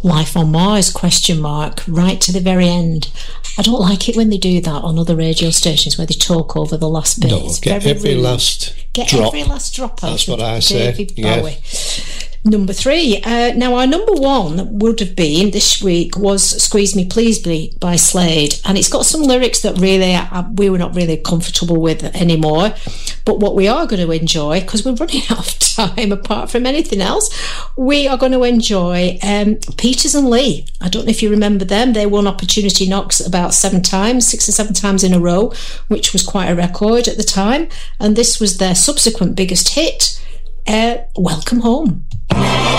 Life on Mars, ? Right to the very end. I don't like it when they do that on other radio stations where they talk over the last bit. No, get every last drop. That's what I say. David Bowie. Number 3. Now, our number 1 would have been this week was Squeeze Me Please Me by Slade. And it's got some lyrics that really we were not really comfortable with anymore. But what we are going to enjoy, because we're running out of time apart from anything else, we are going to enjoy Peters and Lee. I don't know if you remember them. They won Opportunity Knocks about 6 or 7 times in a row, which was quite a record at the time. And this was their subsequent biggest hit, Welcome Home.